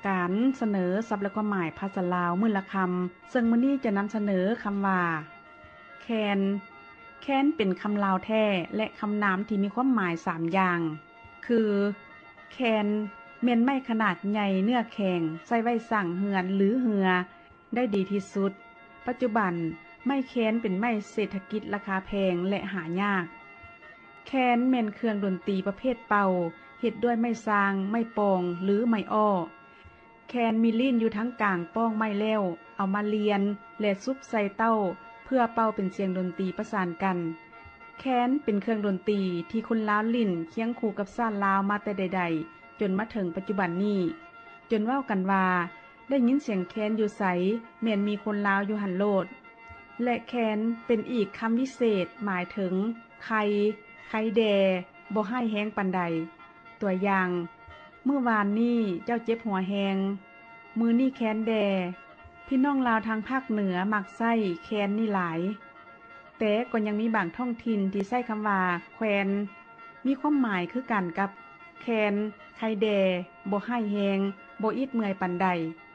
การเสนอศัพท์และความหมายภาษาลาวมื้อละคำซึ่งมื้อนี้จะนำเสนอคำว่าแคนแคนเป็นคำลาวแท้และคำนามที่มีความหมาย3อย่างคือแคนแม่นไม้ขนาดใหญ่เนื้อแข็งใช้ไว้สร้างเฮือนหรือเรือได้ดีที่สุดปัจจุบันไม้แคนเป็นไม้เศรษฐกิจราคาแพงและหายากแคนแม่นเครื่องดนตรีประเภทเป่าเฮ็ดด้วยไม้ซางไม้ปองหรือไม้อ้อแคนมีลิ้นอยู่ทั้งกลางป้องไม้แล้วเอามาเลียนและซุบใส่เต้าเพื่อเป่าเป็นเสียงดนตรีประสานกันแคนเป็นเครื่องดนตรีที่คนลาวลิ้นเคียงคู่กับซ่านลาวมาแต่ใดๆจนมาถึงปัจจุบันนี้จนเว้ากันว่าได้ยินเสียงแคนอยู่ไสแม่นมีคนลาวอยู่หันโลดและแคนเป็นอีกคำวิเศษหมายถึงใครแดบ่ให้แห้งปานใดตัวอย่างเมื่อวานนี้เจ้าเจ็บหัวแหงมือนี่แคนแดพี่น้องลาวทางภาคเหนือมักใช้แคนนี่หลายแต่ก็ยังมีบางท้องถิ่นที่ใช้คำว่าแควนมีความหมายคือกันกับแคนใครแดบ่ให้แหงบ่อิดเมื่อยปานใด